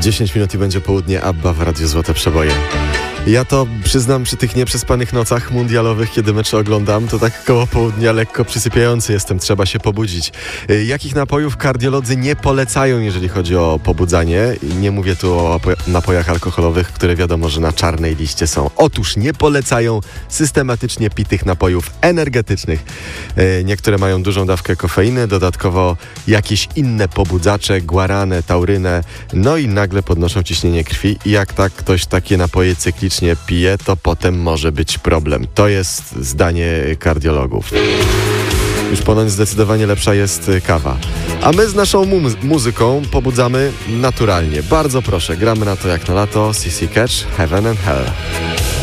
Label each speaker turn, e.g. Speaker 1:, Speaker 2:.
Speaker 1: 10 minut i będzie południe. ABBA w Radiu Złote Przeboje. Ja to przyznam, przy tych nieprzespanych nocach mundialowych, kiedy mecze oglądam, to tak koło południa lekko przysypiający jestem, trzeba się pobudzić. Jakich napojów kardiolodzy nie polecają, jeżeli chodzi o pobudzanie? Nie mówię tu o napojach alkoholowych, które wiadomo, że na czarnej liście są. Otóż nie polecają systematycznie pitych napojów energetycznych. Niektóre mają dużą dawkę kofeiny, dodatkowo jakieś inne pobudzacze, guaranę, taurynę, no i nagle podnoszą ciśnienie krwi i jak tak ktoś takie napoje cyklicznie pije, to potem może być problem. To jest zdanie kardiologów. Już ponoć zdecydowanie lepsza jest kawa. A my z naszą muzyką pobudzamy naturalnie. Bardzo proszę, gramy na to jak na lato. CC Catch, Heaven and Hell.